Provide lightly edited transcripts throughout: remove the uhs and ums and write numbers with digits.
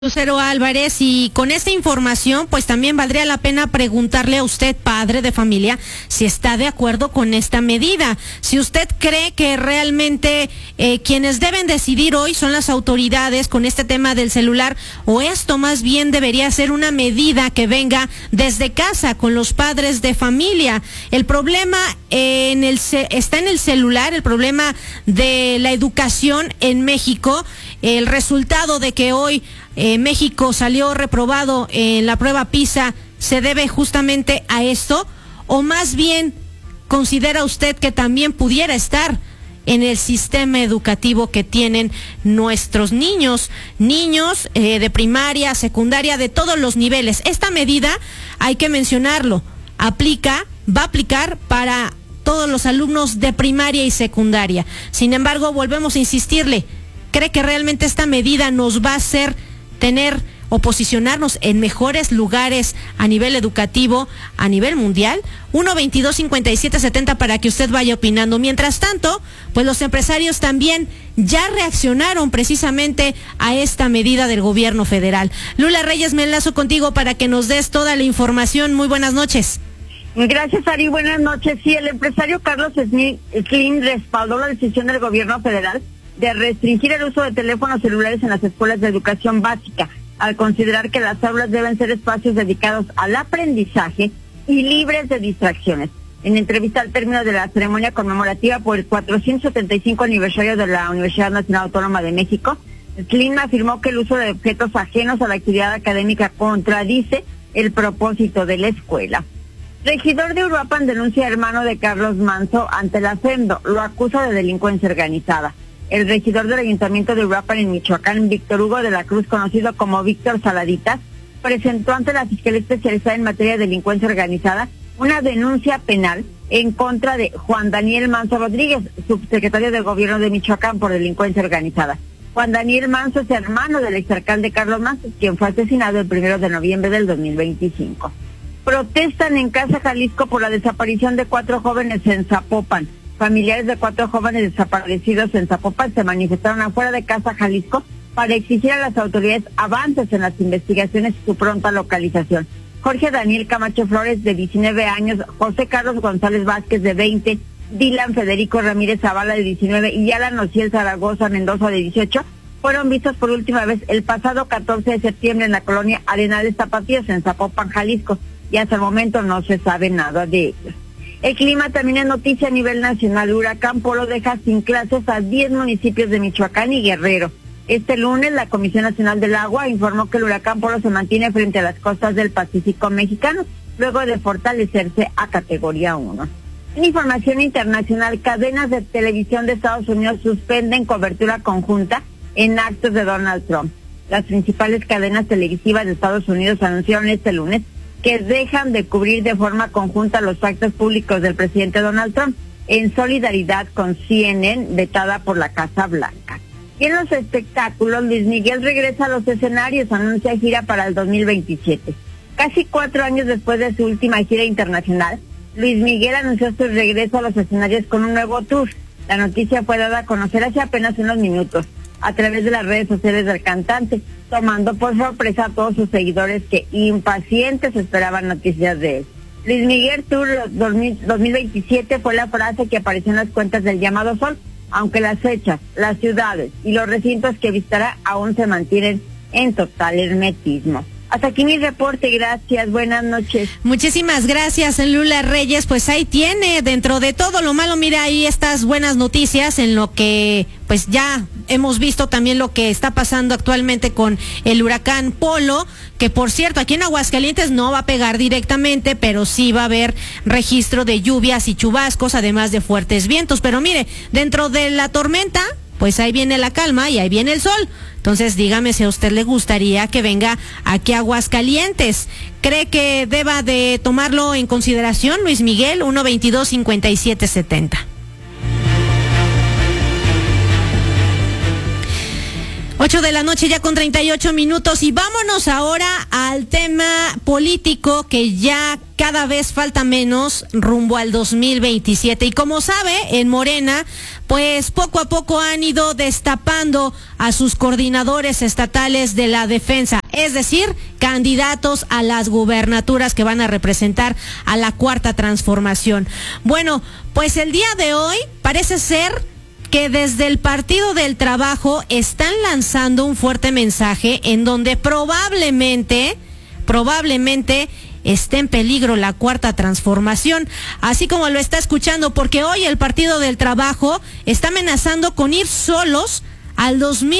Lucero Álvarez, y con esta información pues también valdría la pena preguntarle a usted, padre de familia, si está de acuerdo con esta medida, si usted cree que realmente quienes deben decidir hoy son las autoridades con este tema del celular, o esto más bien debería ser una medida que venga desde casa con los padres de familia. El problema está en el celular, el problema de la educación en México, el resultado de que hoy México salió reprobado en la prueba PISA, ¿se debe justamente a esto? ¿O más bien considera usted que también pudiera estar en el sistema educativo que tienen nuestros niños de primaria, secundaria, de todos los niveles? Esta medida, hay que mencionarlo, va a aplicar para todos los alumnos de primaria y secundaria. Sin embargo, volvemos a insistirle, ¿cree que realmente esta medida nos va a hacer tener o posicionarnos en mejores lugares a nivel educativo, a nivel mundial? 1-22-57-70 para que usted vaya opinando. Mientras tanto, pues los empresarios también ya reaccionaron precisamente a esta medida del gobierno federal. Lula Reyes, me enlazo contigo para que nos des toda la información. Muy buenas noches. Gracias, Ari. Buenas noches. Sí, el empresario Carlos Slim respaldó la decisión del gobierno federal de restringir el uso de teléfonos celulares en las escuelas de educación básica, al considerar que las aulas deben ser espacios dedicados al aprendizaje y libres de distracciones. En entrevista al término de la ceremonia conmemorativa por el 475 aniversario de la Universidad Nacional Autónoma de México, Slim afirmó que el uso de objetos ajenos a la actividad académica contradice el propósito de la escuela. Regidor de Uruapan denuncia a hermano de Carlos Manzo ante la FEMDO, lo acusa de delincuencia organizada. El regidor del Ayuntamiento de Uruapan en Michoacán, Víctor Hugo de la Cruz, conocido como Víctor Saladitas, presentó ante la Fiscalía Especializada en Materia de Delincuencia Organizada una denuncia penal en contra de Juan Daniel Manzo Rodríguez, subsecretario del Gobierno de Michoacán por delincuencia organizada. Juan Daniel Manzo es hermano del exalcalde Carlos Manzo, quien fue asesinado el 1 de noviembre del 2025. Protestan en Casa Jalisco por la desaparición de 4 jóvenes en Zapopan. Familiares de 4 jóvenes desaparecidos en Zapopan se manifestaron afuera de Casa Jalisco para exigir a las autoridades avances en las investigaciones y su pronta localización. Jorge Daniel Camacho Flores, de 19 años, José Carlos González Vázquez, de 20, Dylan Federico Ramírez Zavala, de 19, y Alan Ociel Zaragoza Mendoza, de 18, fueron vistos por última vez el pasado 14 de septiembre en la colonia Arenales Tapatíos, en Zapopan, Jalisco, y hasta el momento no se sabe nada de ellos. El clima también es noticia a nivel nacional. El huracán Polo deja sin clases a 10 municipios de Michoacán y Guerrero. Este lunes, la Comisión Nacional del Agua informó que el huracán Polo se mantiene frente a las costas del Pacífico mexicano, luego de fortalecerse a categoría 1. En información internacional, cadenas de televisión de Estados Unidos suspenden cobertura conjunta en actos de Donald Trump. Las principales cadenas televisivas de Estados Unidos anunciaron este lunes que dejan de cubrir de forma conjunta los actos públicos del presidente Donald Trump, en solidaridad con CNN, vetada por la Casa Blanca. Y en los espectáculos, Luis Miguel regresa a los escenarios, anuncia gira para el 2027. Casi 4 años después de su última gira internacional, Luis Miguel anunció su regreso a los escenarios con un nuevo tour. La noticia fue dada a conocer hace apenas unos minutos a través de las redes sociales del cantante, tomando por sorpresa a todos sus seguidores que impacientes esperaban noticias de él. Luis Miguel Tour 2027 fue la frase que apareció en las cuentas del Llamado Sol, aunque las fechas, las ciudades y los recintos que visitará aún se mantienen en total hermetismo. Hasta aquí mi reporte, gracias, buenas noches. Muchísimas gracias, Lula Reyes. Pues ahí tiene, dentro de todo lo malo, mira ahí estas buenas noticias, en lo que pues ya hemos visto también lo que está pasando actualmente con el huracán Polo, que por cierto aquí en Aguascalientes no va a pegar directamente, pero sí va a haber registro de lluvias y chubascos, además de fuertes vientos. Pero mire, dentro de la tormenta, pues ahí viene la calma y ahí viene el sol. Entonces, dígame si a usted le gustaría que venga aquí a Aguascalientes. ¿Cree que deba de tomarlo en consideración, Luis Miguel? 1-22-57-70. 8 de la noche ya con 38 minutos y vámonos ahora al tema político que ya cada vez falta menos rumbo al 2027. Y como sabe, en Morena, pues poco a poco han ido destapando a sus coordinadores estatales de la defensa, es decir, candidatos a las gubernaturas que van a representar a la Cuarta Transformación. Bueno, pues el día de hoy parece ser que desde el Partido del Trabajo están lanzando un fuerte mensaje en donde probablemente esté en peligro la Cuarta Transformación, así como lo está escuchando, porque hoy el Partido del Trabajo está amenazando con ir solos al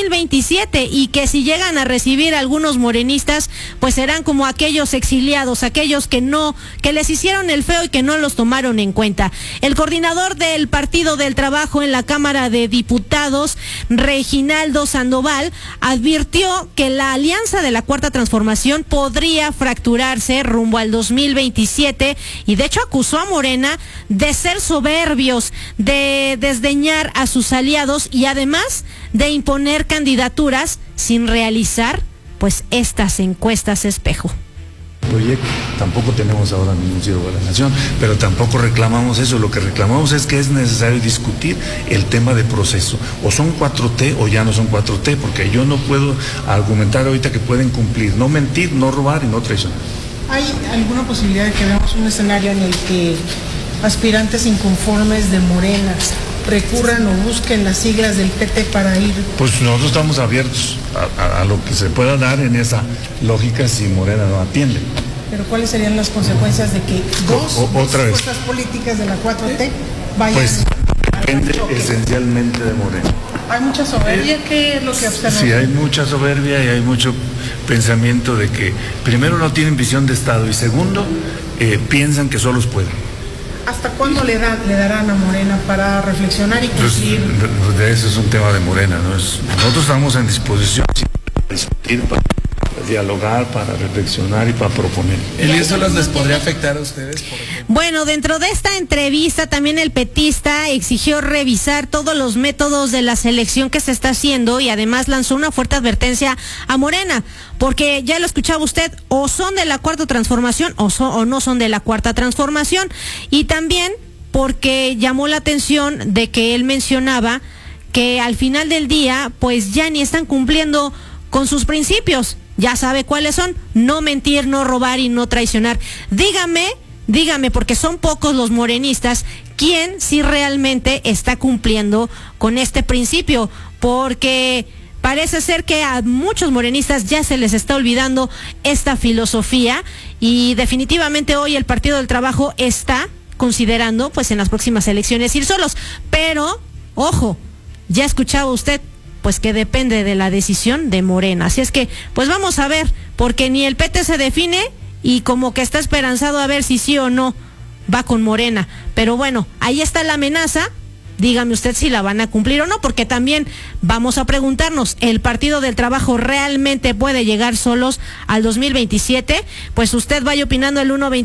2027 y que si llegan a recibir algunos morenistas, pues serán como aquellos exiliados, aquellos que les hicieron el feo y que no los tomaron en cuenta. El coordinador del Partido del Trabajo en la Cámara de Diputados, Reginaldo Sandoval, advirtió que la alianza de la Cuarta Transformación podría fracturarse rumbo al 2027 y de hecho acusó a Morena de ser soberbios, de desdeñar a sus aliados y además de imponer candidaturas sin realizar pues estas encuestas espejo. Proyecto. Tampoco tenemos ahora ningún Ciro de la Nación, pero tampoco reclamamos eso. Lo que reclamamos es que es necesario discutir el tema de proceso. O son 4T o ya no son 4T, porque yo no puedo argumentar ahorita que pueden cumplir, no mentir, no robar y no traicionar. ¿Hay alguna posibilidad de que veamos un escenario en el que aspirantes inconformes de Morena recurran o busquen las siglas del PT para ir? Pues nosotros estamos abiertos a lo que se pueda dar en esa lógica si Morena no atiende. ¿Pero cuáles serían las consecuencias de que dos fuerzas políticas de la 4T vayan? Pues depende esencialmente de Morena. ¿Hay mucha soberbia? ¿Qué es lo que observan? Sí, hay mucha soberbia y hay mucho pensamiento de que primero no tienen visión de Estado y segundo piensan que solos pueden. ¿Hasta cuándo le darán a Morena para reflexionar y cumplir? Pues, eso es un tema de Morena, ¿no? Nosotros estamos en disposición para discutir, para dialogar, para reflexionar y para proponer. ¿Y eso les podría afectar a ustedes, por ejemplo? Bueno, dentro de esta entrevista también el petista exigió revisar todos los métodos de la selección que se está haciendo y además lanzó una fuerte advertencia a Morena, porque ya lo escuchaba usted, o son de la Cuarta Transformación o no son de la Cuarta Transformación, y también porque llamó la atención de que él mencionaba que al final del día pues ya ni están cumpliendo con sus principios. Ya sabe cuáles son: no mentir, no robar y no traicionar. Dígame, porque son pocos los morenistas, ¿quién sí realmente está cumpliendo con este principio? Porque parece ser que a muchos morenistas ya se les está olvidando esta filosofía y definitivamente hoy el Partido del Trabajo está considerando pues en las próximas elecciones ir solos. Pero, ojo, ya escuchaba usted pues que depende de la decisión de Morena. Así es que, pues vamos a ver, porque ni el PT se define y como que está esperanzado a ver si sí o no va con Morena. Pero bueno, ahí está la amenaza. Dígame usted si la van a cumplir o no, porque también vamos a preguntarnos, ¿el Partido del Trabajo realmente puede llegar solos al 2027? Pues usted vaya opinando el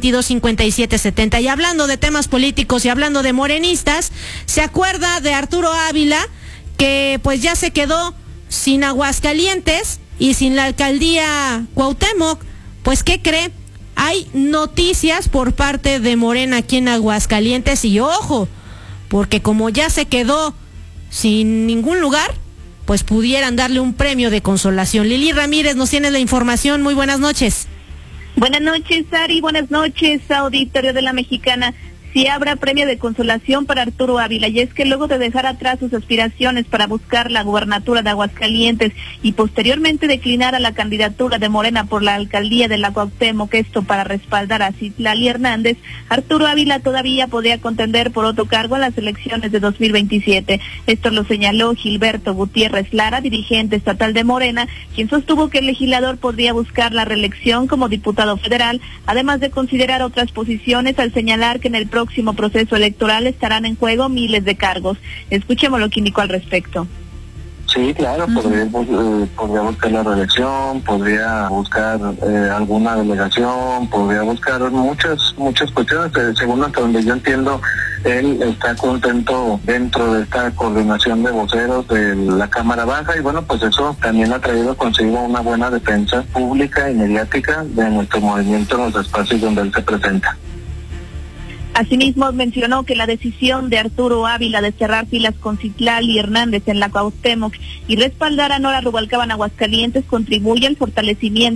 122-5770. Y hablando de temas políticos y hablando de morenistas, ¿se acuerda de Arturo Ávila, que pues ya se quedó sin Aguascalientes y sin la alcaldía Cuauhtémoc? Pues ¿qué cree? Hay noticias por parte de Morena aquí en Aguascalientes y ojo, porque como ya se quedó sin ningún lugar, pues pudieran darle un premio de consolación. Lili Ramírez nos tiene la información. Muy buenas noches. Buenas noches, Ari. Buenas noches, auditorio de La Mexicana. Sí habrá premio de consolación para Arturo Ávila, y es que luego de dejar atrás sus aspiraciones para buscar la gubernatura de Aguascalientes y posteriormente declinar a la candidatura de Morena por la alcaldía de la Cuauhtémoc, esto para respaldar a Citlali Hernández, Arturo Ávila todavía podría contender por otro cargo en las elecciones de 2027. Esto lo señaló Gilberto Gutiérrez Lara, dirigente estatal de Morena, quien sostuvo que el legislador podría buscar la reelección como diputado federal, además de considerar otras posiciones, al señalar que en el próximo proceso electoral estarán en juego miles de cargos. Escuchemos lo que indicó al respecto. Sí, claro, podría buscar la reelección, podría buscar alguna delegación, podría buscar muchas cuestiones. Según hasta donde yo entiendo, él está contento dentro de esta coordinación de voceros de la Cámara Baja y bueno, pues eso también ha traído consigo una buena defensa pública y mediática de nuestro movimiento en los espacios donde él se presenta. Asimismo, mencionó que la decisión de Arturo Ávila de cerrar filas con Citlali y Hernández en la Cuauhtémoc y respaldar a Nora Rubalcaba en Aguascalientes contribuye al fortalecimiento